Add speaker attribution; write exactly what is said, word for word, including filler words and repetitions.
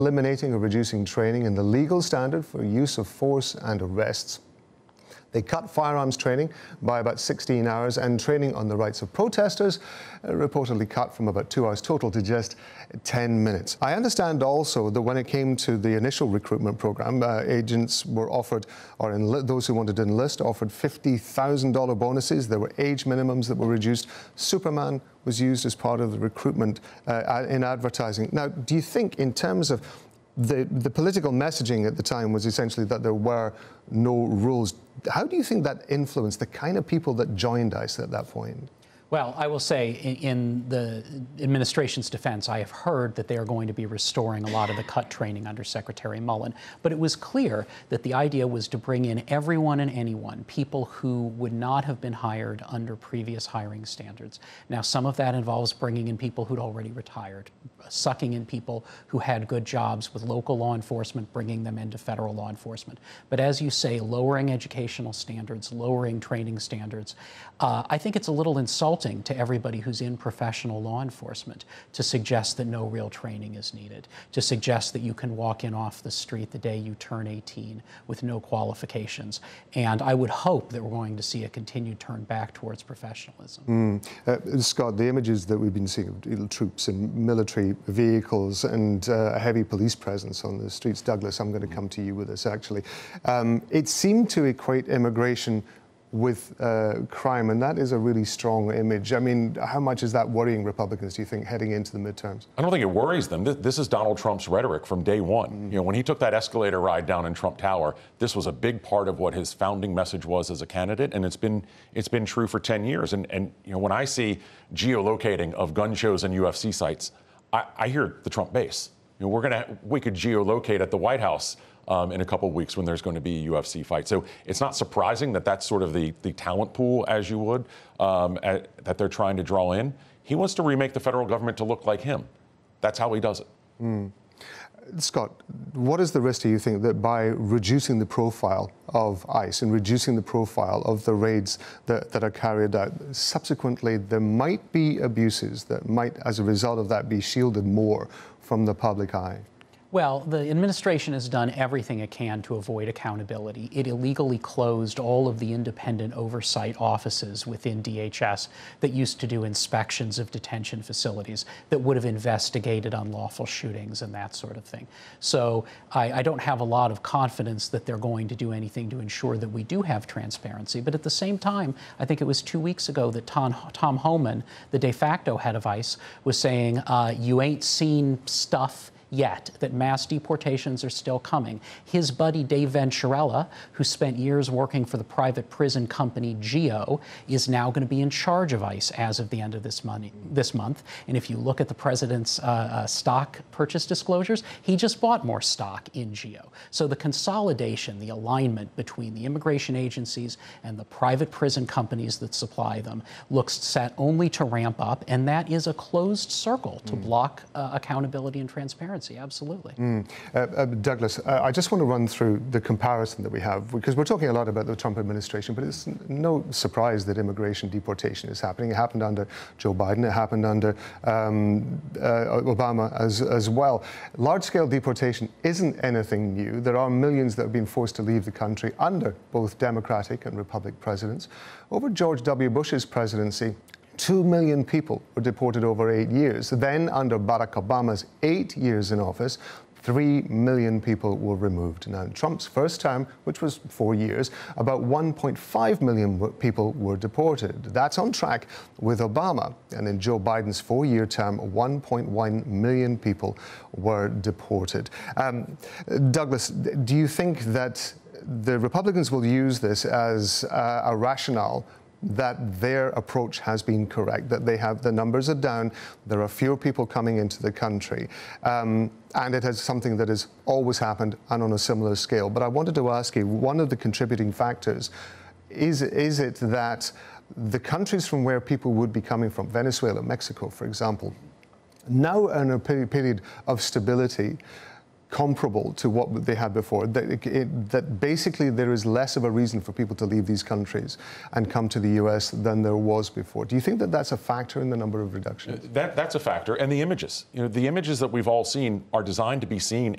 Speaker 1: eliminating or reducing training in the legal standard for use of force and arrests. They cut firearms training by about sixteen hours, and training on the rights of protesters uh, reportedly cut from about two hours total to just ten minutes. I understand also that when it came to the initial recruitment program, uh, agents were offered, or enli- those who wanted to enlist, offered fifty thousand dollars bonuses. There were age minimums that were reduced. Superman was used as part of the recruitment uh, in advertising. Now, do you think, in terms of The, the political messaging at the time was essentially that there were no rules. How do you think that influenced the kind of people that joined ICE at that point?
Speaker 2: Well, I will say, in, in the administration's defense, I have heard that they are going to be restoring a lot of the cut training under Secretary Mullen. But it was clear that the idea was to bring in everyone and anyone, people who would not have been hired under previous hiring standards. Now, some of that involves bringing in people who'd already retired, sucking in people who had good jobs with local law enforcement, bringing them into federal law enforcement. But as you say, lowering educational standards, lowering training standards, uh, I think it's a little insulting to everybody who's in professional law enforcement to suggest that no real training is needed, to suggest that you can walk in off the street the day you turn eighteen with no qualifications. And I would hope that we're going to see a continued turn back towards professionalism.
Speaker 1: Mm. Uh, Scott, the images that we've been seeing of troops in military vehicles and uh, a heavy police presence on the streets. Douglas, I'm going to come to you with this, actually. Um, it seemed to equate immigration with uh, crime, and that is a really strong image. I mean, how much is that worrying Republicans, do you think, heading into the midterms?
Speaker 3: I don't think it worries them. This is Donald Trump's rhetoric from day one. Mm. You know, when he took that escalator ride down in Trump Tower, this was a big part of what his founding message was as a candidate, and it's been it's been true for ten years. And, and you know, when I see geolocating of gun shows and U F C sites, I, I hear the Trump base. You know, we're gonna we could geolocate at the White House Um, in a couple of weeks when there's going to be a U F C fight. So it's not surprising that that's sort of the, the talent pool, as you would, um, at, that they're trying to draw in. He wants to remake the federal government to look like him. That's how he does it.
Speaker 1: Mm. Scott, what is the risk, do you think, that by reducing the profile of ICE and reducing the profile of the raids that, that are carried out, subsequently there might be abuses that might, as a result of that, be shielded more from the public eye?
Speaker 2: Well, the administration has done everything it can to avoid accountability. It illegally closed all of the independent oversight offices within D H S that used to do inspections of detention facilities, that would have investigated unlawful shootings and that sort of thing. So I, I don't have a lot of confidence that they're going to do anything to ensure that we do have transparency. But at the same time, I think it was two weeks ago that Tom, Tom Homan, the de facto head of ICE, was saying, uh, you ain't seen stuff yet, that mass deportations are still coming. His buddy Dave Venturella, who spent years working for the private prison company GEO, is now going to be in charge of ICE as of the end of this, money, this month. And if you look at the president's uh, uh, stock purchase disclosures, he just bought more stock in GEO. So the consolidation, the alignment between the immigration agencies and the private prison companies that supply them looks set only to ramp up, and that is a closed circle to mm. block uh, accountability and transparency. Absolutely. Mm.
Speaker 1: Uh, uh, Douglas, uh, I just want to run through the comparison that we have, because we're talking a lot about the Trump administration, but it's no surprise that immigration deportation is happening. It happened under Joe Biden. It happened under um, uh, Obama as, as well. Large-scale deportation isn't anything new. There are millions that have been forced to leave the country under both Democratic and Republican presidents. Over George W. Bush's presidency, Two million people were deported over eight years. Then, under Barack Obama's eight years in office, three million people were removed. Now, in Trump's first term, which was four years, about one point five million people were deported. That's on track with Obama. And in Joe Biden's four-year term, one point one million people were deported. Um, Douglas, do you think that the Republicans will use this as uh, a rationale that their approach has been correct, that they have, the numbers are down, there are fewer people coming into the country, um, and it has something that has always happened and on a similar scale? But I wanted to ask you, one of the contributing factors, is, is it that the countries from where people would be coming from, Venezuela, Mexico, for example, now are in a period of stability comparable to what they had before, that, it, it, that basically there is less of a reason for people to leave these countries and come to the U S than there was before. Do you think that that's a factor in the number of reductions?
Speaker 3: That, that's a factor. And the images. You know, the images that we've all seen are designed to be seen